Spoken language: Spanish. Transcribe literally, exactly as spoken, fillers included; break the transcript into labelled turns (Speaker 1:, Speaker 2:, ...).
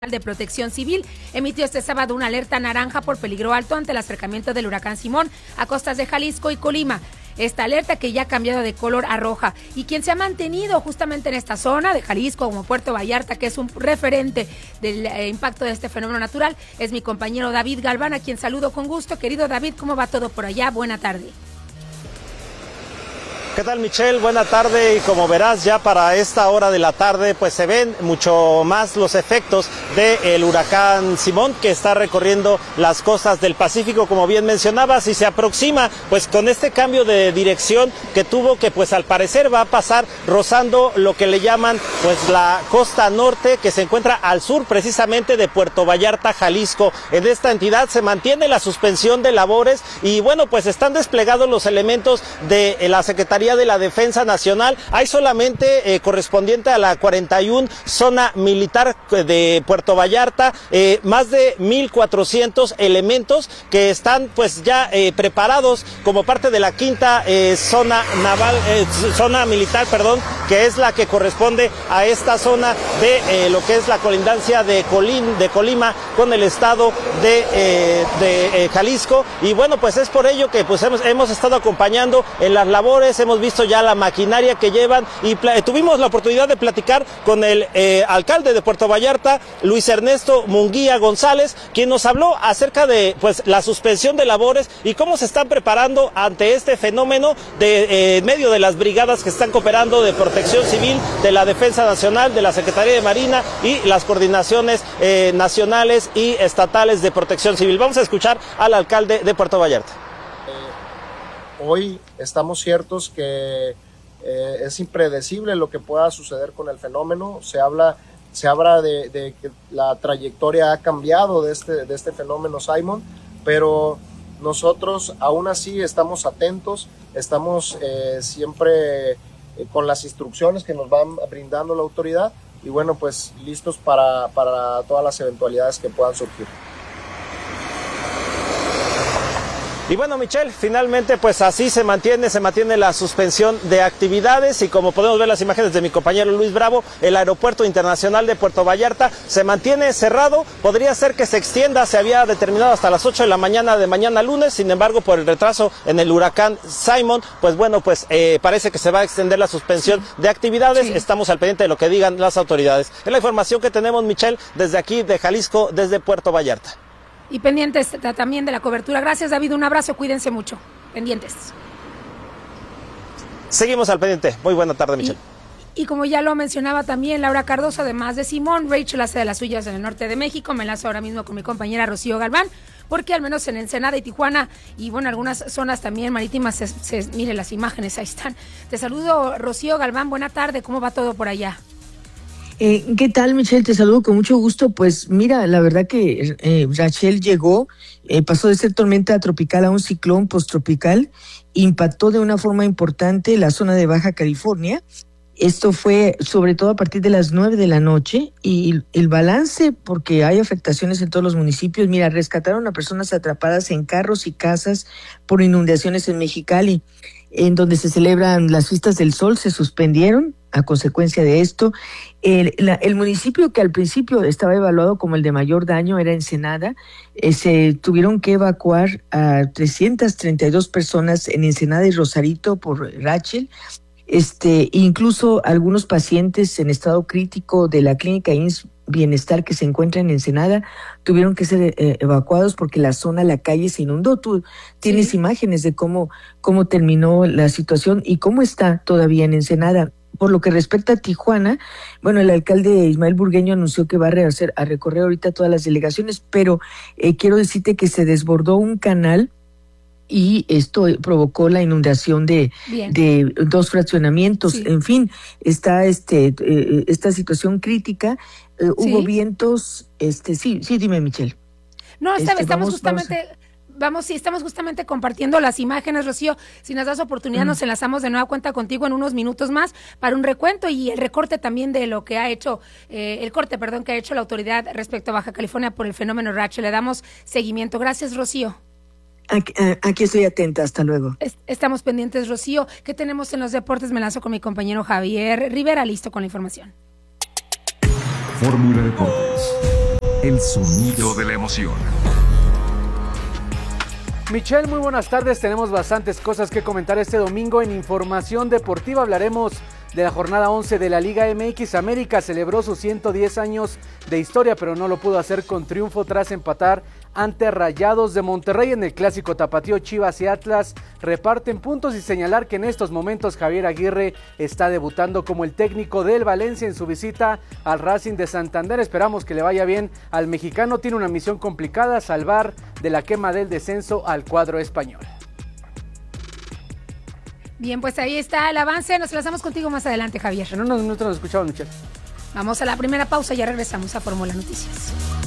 Speaker 1: de Protección Civil emitió este sábado una alerta naranja por peligro alto ante el acercamiento del huracán Simón a costas de Jalisco y Colima. Esta alerta que ya ha cambiado de color a roja y quien se ha mantenido justamente en esta zona de Jalisco como Puerto Vallarta, que es un referente del eh, impacto de este fenómeno natural, es mi compañero David Galván, a quien saludo con gusto. Querido David, ¿cómo va todo por allá? Buena tarde.
Speaker 2: ¿Qué tal, Michelle? Buena tarde, y como verás, ya para esta hora de la tarde pues se ven mucho más los efectos del huracán Simón, que está recorriendo las costas del Pacífico, como bien mencionabas, y se aproxima pues con este cambio de dirección que tuvo, que pues al parecer va a pasar rozando lo que le llaman pues la costa norte, que se encuentra al sur precisamente de Puerto Vallarta, Jalisco. En esta entidad se mantiene la suspensión de labores y bueno, pues están desplegados los elementos de la Secretaría de la Defensa Nacional. Hay solamente eh, correspondiente a la cuarenta y una zona militar de Puerto Vallarta, eh, más de mil cuatrocientos elementos que están pues ya eh, preparados como parte de la quinta eh, zona naval, eh, zona militar, perdón, que es la que corresponde a esta zona de eh, lo que es la colindancia de, Colín, de Colima con el estado de, eh, de eh, Jalisco. Y bueno, pues es por ello que pues hemos, hemos estado acompañando en las labores. Hemos visto ya la maquinaria que llevan y tuvimos la oportunidad de platicar con el eh, alcalde de Puerto Vallarta, Luis Ernesto Munguía González, quien nos habló acerca de pues la suspensión de labores y cómo se están preparando ante este fenómeno de eh, en medio de las brigadas que están cooperando de Protección Civil, de la Defensa Nacional, de la Secretaría de Marina y las coordinaciones eh, nacionales y estatales de Protección Civil. Vamos a escuchar al alcalde de Puerto Vallarta.
Speaker 3: Hoy estamos ciertos que eh, es impredecible lo que pueda suceder con el fenómeno. Se habla, se habla de, de que la trayectoria ha cambiado de este, de este fenómeno Simon, pero nosotros aún así estamos atentos, estamos eh, siempre eh, con las instrucciones que nos van brindando la autoridad y bueno, pues listos para, para todas las eventualidades que puedan surgir.
Speaker 2: Y bueno, Michelle, finalmente pues así se mantiene, se mantiene la suspensión de actividades y como podemos ver las imágenes de mi compañero Luis Bravo, el aeropuerto internacional de Puerto Vallarta se mantiene cerrado. Podría ser que se extienda, se había determinado hasta las ocho de la mañana de mañana lunes, sin embargo por el retraso en el huracán Simon, pues bueno, pues eh, parece que se va a extender la suspensión de actividades. Sí. Estamos al pendiente de lo que digan las autoridades. Es la información que tenemos, Michelle, desde aquí de Jalisco, desde Puerto Vallarta.
Speaker 1: Y pendientes también de la cobertura. Gracias, David, un abrazo, cuídense mucho. Pendientes.
Speaker 2: Seguimos al pendiente. Muy buena tarde, Michelle.
Speaker 1: Y, y como ya lo mencionaba también Laura Cardoso, además de Simón, Rachel hace de las suyas en el norte de México. Me enlazo ahora mismo con mi compañera Rocío Galván, porque al menos en Ensenada y Tijuana, y bueno, algunas zonas también marítimas, se, se, mire las imágenes, ahí están. Te saludo, Rocío Galván, buena tarde, ¿cómo va todo por allá?
Speaker 4: Eh, ¿Qué tal, Michelle? Te saludo con mucho gusto. Pues mira, la verdad que eh, Rachel llegó, eh, pasó de ser tormenta tropical a un ciclón posttropical, impactó de una forma importante la zona de Baja California. Esto fue sobre todo a partir de las nueve de la noche y el balance, porque hay afectaciones en todos los municipios. Mira, rescataron a personas atrapadas en carros y casas por inundaciones en Mexicali, en donde se celebran las fiestas del sol, se suspendieron a consecuencia de esto. El, la, el municipio que al principio estaba evaluado como el de mayor daño era Ensenada. Eh, se tuvieron que evacuar a trescientas treinta y dos personas en Ensenada y Rosarito por Rachel. Este, incluso algunos pacientes en estado crítico de la clínica I M S S Bienestar que se encuentra en Ensenada tuvieron que ser eh, evacuados porque la zona, la calle se inundó. Tú tienes sí. imágenes de cómo, cómo terminó la situación y cómo está todavía en Ensenada. Por lo que respecta a Tijuana, bueno, el alcalde Ismael Burgueño anunció que va a, rehacer, a recorrer ahorita todas las delegaciones, pero eh, quiero decirte que se desbordó un canal y esto provocó la inundación de, de dos fraccionamientos. Sí. En fin, está este eh, esta situación crítica. Eh, ¿Sí? Hubo vientos, este sí, sí, dime, Michelle.
Speaker 1: No, este, estamos vamos, justamente... Vamos a... Vamos, sí, estamos justamente compartiendo las imágenes, Rocío. Si nos das oportunidad, mm. nos enlazamos de nueva cuenta contigo en unos minutos más para un recuento y el recorte también de lo que ha hecho, eh, el corte, perdón, que ha hecho la autoridad respecto a Baja California por el fenómeno Rachel. Le damos seguimiento. Gracias, Rocío.
Speaker 4: Aquí, aquí estoy atenta, hasta luego.
Speaker 1: Estamos pendientes, Rocío. ¿Qué tenemos en los deportes? Me lanzo con mi compañero Javier Rivera, listo con la información.
Speaker 5: Fórmula Deportes. el sonido de la emoción.
Speaker 6: Michelle, muy buenas tardes. Tenemos bastantes cosas que comentar este domingo en Información Deportiva. Hablaremos de la jornada once de la Liga M X. América celebró sus ciento diez años de historia, pero no lo pudo hacer con triunfo tras empatar ante Rayados de Monterrey. En el clásico tapatío, Chivas y Atlas reparten puntos, y señalar que en estos momentos Javier Aguirre está debutando como el técnico del Valencia en su visita al Racing de Santander. Esperamos que le vaya bien al mexicano. Tiene una misión complicada: salvar de la quema del descenso al cuadro español.
Speaker 1: Bien, pues ahí está el avance. Nos enlazamos contigo más adelante, Javier.
Speaker 6: En unos minutos nos escuchamos, Michelle.
Speaker 1: Vamos a la primera pausa y ya regresamos a Fórmula Noticias.